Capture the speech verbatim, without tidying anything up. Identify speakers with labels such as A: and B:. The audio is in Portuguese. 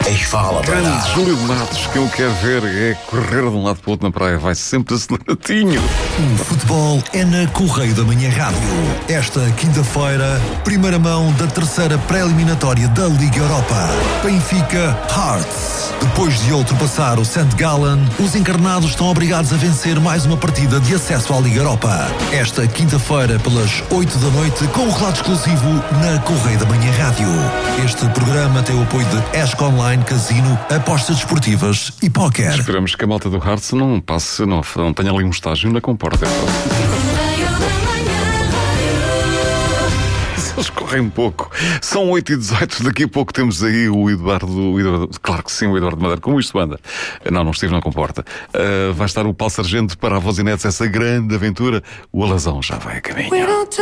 A: Fala,
B: grande Júlio de Matos, que eu quero ver é correr de um lado para o outro na praia, vai sempre aceleradinho.
A: O futebol é na Correio da Manhã Rádio. Esta quinta-feira, primeira mão da terceira pré-eliminatória da Liga Europa. Benfica Hearts. Depois de ultrapassar o Saint Gallen, os encarnados estão obrigados a vencer mais uma partida de acesso à Liga Europa. Esta quinta-feira, pelas oito da noite, com um relato exclusivo na Correio da Manhã Rádio. Este programa tem o apoio de Esc Online, Casino, apostas desportivas e póquer.
B: Esperamos que a malta do Hearts não passe, não, não tenha ali um estágio na comporta. Eles correm um pouco. São oito e dezoito, daqui a pouco temos aí o Eduardo, o Eduardo claro que sim, o Eduardo Madeira. Como isto anda? Não, não estive na comporta. Uh, vai estar o Paulo Sargento para a Voz e Netos, essa grande aventura. O Alazão já vai a caminho.